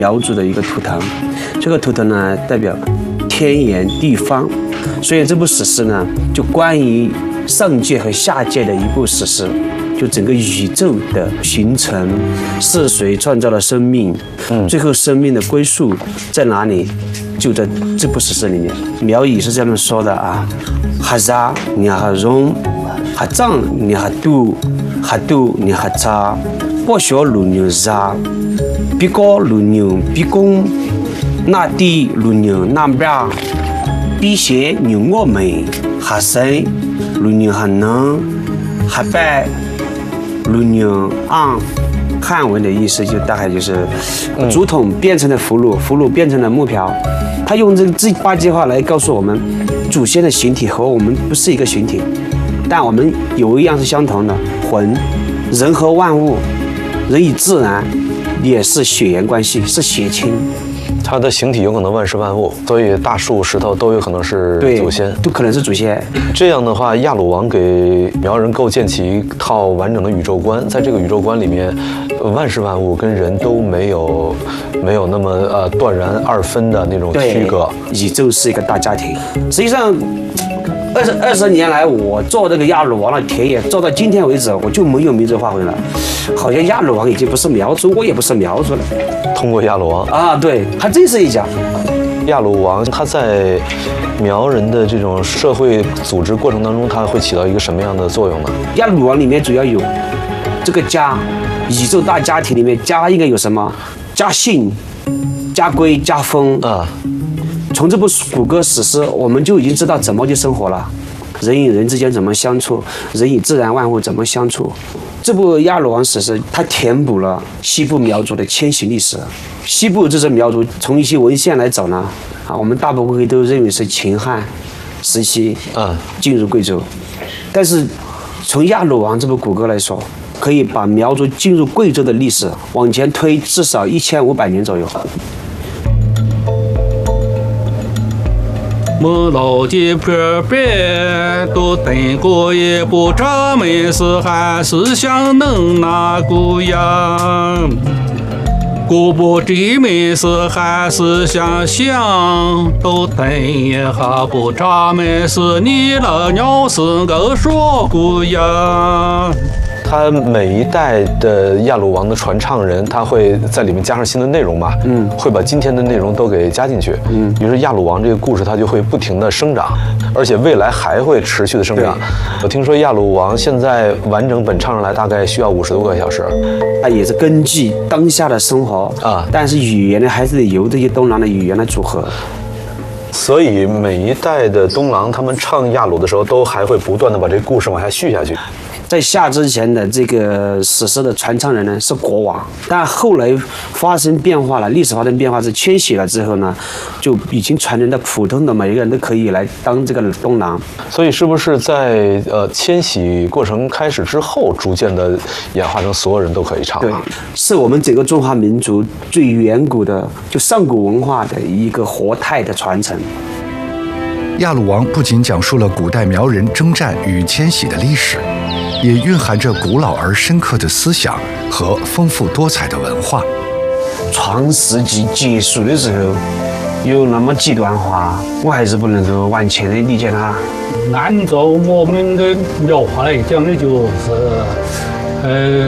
苗族的一个图腾，这个图腾呢代表天圆地方，所以这部史诗呢就关于上界和下界的一部史诗。就整个宇宙的形成，是谁创造了生命？最后生命的归宿在哪里？就在这部史诗里面。苗语是这样说的啊：哈扎你哈荣，哈藏你哈杜，哈杜你哈扎，波小鲁牛扎，比高鲁牛比公，那地鲁牛那边，比些牛我们哈生鲁牛哈能哈拜。鲁牛昂，汉文的意思就大概就是竹筒变成了俘虏，俘虏变成了木瓢。他用这8句话来告诉我们，祖先的形体和我们不是一个形体，但我们有一样是相同的魂。人和万物，人与自然也是血缘关系，是血亲。 它的形体有可能万事万物，所以大树、石头都有可能是祖先， 都可能是祖先。 这样的话，亚鲁王给苗人构建起一套完整的宇宙观，在这个宇宙观里面，万事万物跟人都没有那么断然二分的那种区隔。 宇宙是一个大家庭。实际上，20年来，我做这个亚鲁王的田野，做到今天为止，我就没有民族划分了。好像亚鲁王已经不是苗族，我也不是苗族了。 通过亚鲁王啊，对，还真是一家。 亚鲁王他在苗人的这种社会组织过程当中，他会起到一个什么样的作用呢？ 亚鲁王里面主要有这个家，宇宙大家庭里面家应该有什么？家姓、家规、家风啊。从这部古歌史诗，我们就已经知道怎么去生活了，人与人之间怎么相处，人与自然万物怎么相处。这部亚鲁王史诗，它填补了西部苗族的迁徙历史。西部这些苗族，从一些文献来找呢，我们大部分都认为是秦汉时期进入贵州，但是从亚鲁王这部古歌来说，可以把苗族进入贵州的历史往前推至少1500年左右。 我老街边边都等过也不知没事还是想能那个样，过不知没事还是想都等也还不知没事你老娘是个说个样。 他每一代的亚鲁王的传唱人，他会在里面加上新的内容嘛？会把今天的内容都给加进去。于是亚鲁王这个故事，它就会不停的生长，而且未来还会持续的生长。我听说亚鲁王现在完整本唱上来大概需要50多个小时。 它也是根据当下的生活但是语言呢还是得由这些东南的语言来组合。 所以每一代的东郎他们唱亚鲁的时候，都还会不断的把这个故事往下续下去。 在夏之前的这个史诗的传唱人呢是国王，但后来发生变化了，历史发生变化是迁徙了之后呢，就已经传承到普通的每一个人都可以来当这个东郎。 所以是不是在迁徙过程开始之后，逐渐的演化成所有人都可以唱？ 对，是我们整个中华民族最远古的就上古文化的一个活态的传承。 亚鲁王不仅讲述了古代苗人征战与迁徙的历史，也蕴含着古老而深刻的思想和丰富多彩的文化。 创世纪结束的时候，有那么几段话，我还是不能够完全的理解它。 按照我们的苗话来讲的，就是，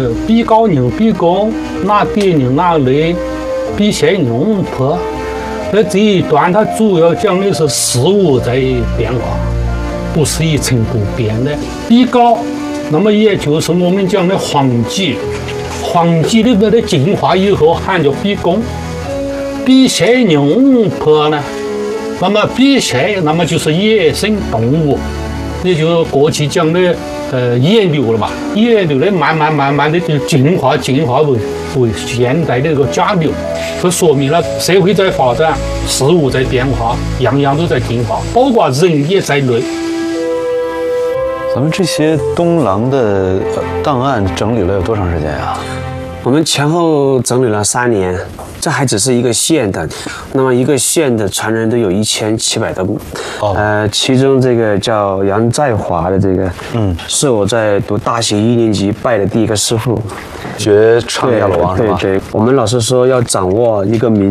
比高人比公，那地人那雷，比谁人破。那这一段它主要讲的是事物在变化，不是一成不变的。比高，那么也就是我们讲的黄芪，黄芪里边的进化以后喊叫比公。比谁人破呢？那么比谁，那么就是野生动物，也就是过去讲的野牛了嘛。野牛的慢慢的就进化为现代的这个家牛，这说明了社会在发展，事物在变化，样样都在进化，包括人也在内。 咱们这些东郎的档案整理了有多长时间呀？ 我们前后整理了3年，这还只是一个县的，那么一个县的传人都有1700多个。其中这个叫杨在华的这个，是我在读大学1年级拜的第一个师傅。 学唱亚鲁王是吧？ 对，我们老师说要掌握一个民